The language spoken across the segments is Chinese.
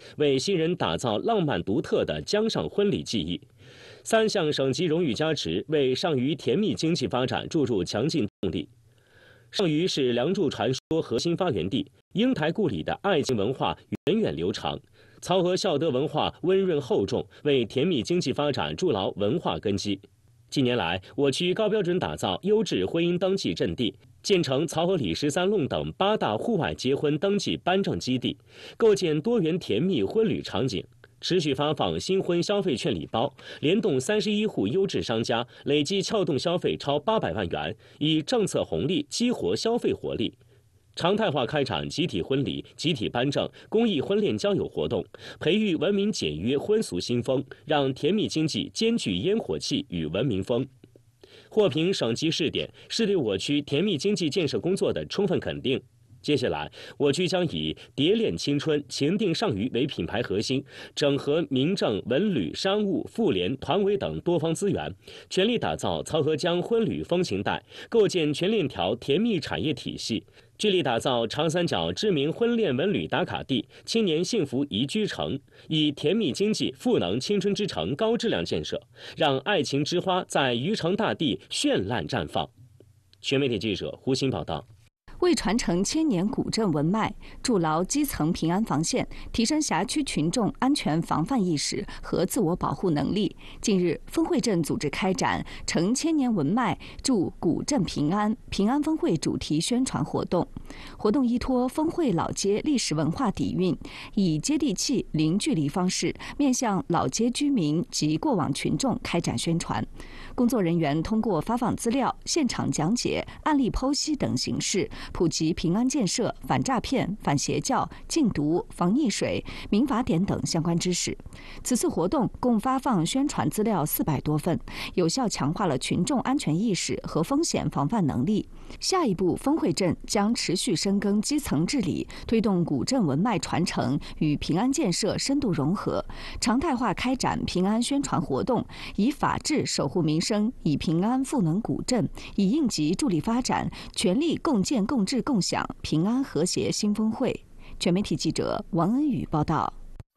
为新人打造浪漫独特的江上婚礼记忆。3项省级荣誉加持，为上虞甜蜜经济发展注入强劲动力。上虞是梁祝传说核心发源地，英台故里的爱情文化源远流长，曹娥孝德文化温润厚重，为甜蜜经济发展筑牢文化根基。近年来，我区高标准打造优质婚姻登记阵地，建成曹娥里13弄等8大户外结婚登记颁证基地，构建多元甜蜜婚旅场景。持续发放新婚消费券礼包，联动31户优质商家，累计撬动消费超800万元，以政策红利激活消费活力。常态化开展集体婚礼、集体颁证、公益婚恋交友活动，培育文明简约婚俗新风，让甜蜜经济兼具烟火气与文明风。获评省级试点，是对我区甜蜜经济建设工作的充分肯定。接下来，我区将以蝶恋青春、情定上虞为品牌核心，整合民政、文旅、商务、妇联、团委等多方资源，全力打造曹河江婚旅风情带，构建全链条甜蜜产业体系，致力打造长三角知名婚恋文旅打卡地、青年幸福宜居城，以甜蜜经济赋能青春之城高质量建设，让爱情之花在虞城大地绚烂绽放。全媒体记者胡鑫报道。 为传承千年古镇文脉，筑牢基层平安防线，提升辖区群众安全防范意识和自我保护能力，近日，分会镇组织开展“承千年文脉，筑古镇平安”平安分会主题宣传活动。活动依托分会老街历史文化底蕴，以接地气、零距离方式，面向老街居民及过往群众开展宣传。工作人员通过发放资料、现场讲解、案例剖析等形式，普及平安建设、反诈骗、反邪教、禁毒、防溺水、民法典等相关知识。此次活动共发放宣传资料400多份，有效强化了群众安全意识和风险防范能力。下一步，分会镇将持续深耕基层治理，推动古镇文脉传承与平安建设深度融合，常态化开展平安宣传活动，以法治守护民生，以平安赋能古镇，以应急助力发展，全力共建共治共享平安和谐新峰会。全媒体记者王恩宇报道。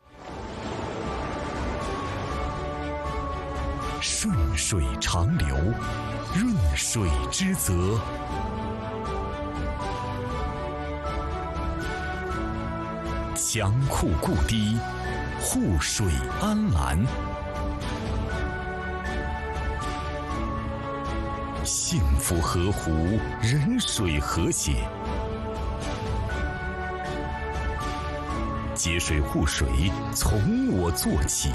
顺水长流，润水之泽。强库固堤，护水安澜。幸福河湖，人水和谐。节水护水，从我做起。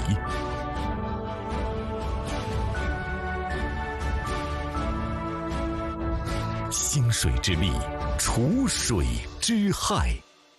兴水之力，除水之害。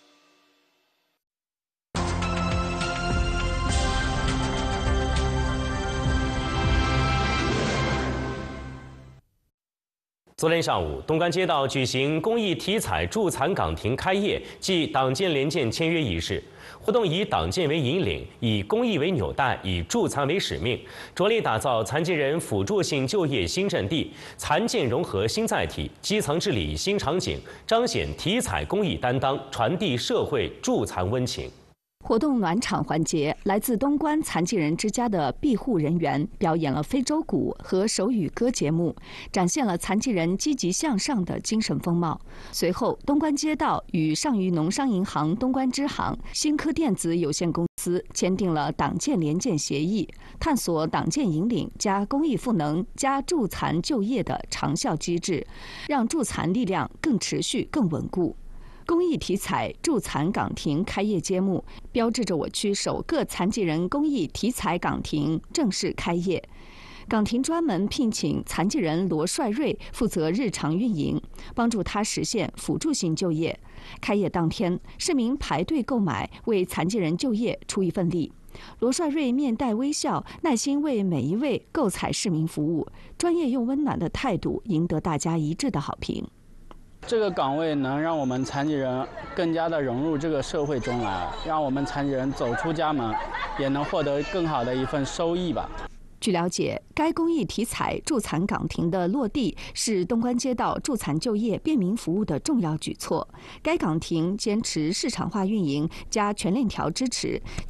昨天上午，东关街道举行公益体彩助残岗亭开业暨党建联建签约仪式。活动以党建为引领，以公益为纽带，以助残为使命，着力打造残疾人辅助性就业新阵地、残健融合新载体、基层治理新场景，彰显体彩公益担当，传递社会助残温情。 活动暖场环节，来自东关残疾人之家的庇护人员表演了非洲鼓和手语歌节目，展现了残疾人积极向上的精神风貌。随后，东关街道与上虞农商银行东关支行、新科电子有限公司签订了党建联建协议，探索党建引领加公益赋能加助残就业的长效机制，让助残力量更持续、更稳固。公益体彩助残岗亭开业揭幕，标志着我区首个残疾人公益体彩岗亭正式开业。岗亭专门聘请残疾人罗帅瑞负责日常运营，帮助他实现辅助性就业。开业当天，市民排队购买，为残疾人就业出一份力。罗帅瑞面带微笑，耐心为每一位购采市民服务，专业又温暖的态度赢得大家一致的好评。 这个岗位能让我们残疾人更加的融入这个社会中来，让我们残疾人走出家门，也能获得更好的一份收益吧。 据了解，该公益体彩助残岗亭的落地是东关街道助残就业便民服务的重要举措。该岗亭坚持市场化运营加全链条支持，